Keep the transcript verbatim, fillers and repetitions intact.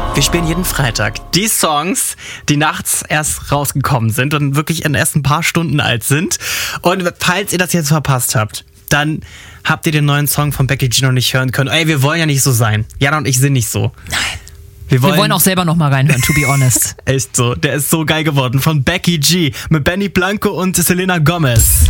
Wir spielen jeden Freitag die Songs, die nachts erst rausgekommen sind und wirklich in erst ein paar Stunden alt sind. Und falls ihr das jetzt verpasst habt, dann habt ihr den neuen Song von Becky G noch nicht hören können. Ey, wir wollen ja nicht so sein. Jana und ich sind nicht so. Nein. Wir wollen, wir wollen auch selber noch mal reinhören, to be honest. Echt so, der ist so geil geworden. Von Becky G mit Benny Blanco und Selena Gomez.